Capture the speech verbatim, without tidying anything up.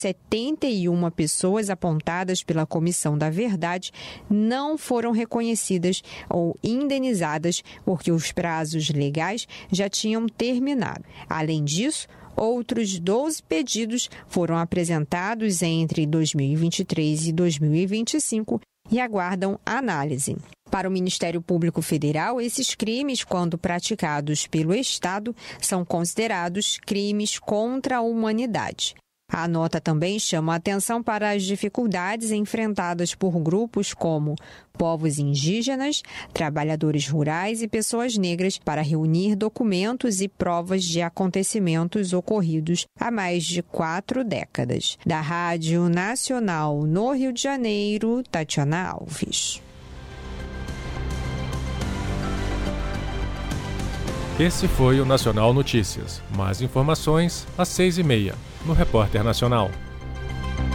setenta e uma pessoas apontadas pela Comissão da Verdade não foram reconhecidas ou indenizadas porque os prazos legais já tinham terminado. Além disso, outros doze pedidos foram apresentados entre dois mil e vinte e três e dois mil e vinte e cinco e aguardam análise. Para o Ministério Público Federal, esses crimes, quando praticados pelo Estado, são considerados crimes contra a humanidade. A nota também chama a atenção para as dificuldades enfrentadas por grupos como povos indígenas, trabalhadores rurais e pessoas negras para reunir documentos e provas de acontecimentos ocorridos há mais de quatro décadas. Da Rádio Nacional no Rio de Janeiro, Tatiana Alves. Esse foi o Nacional Notícias. Mais informações às seis e meia, no Repórter Nacional.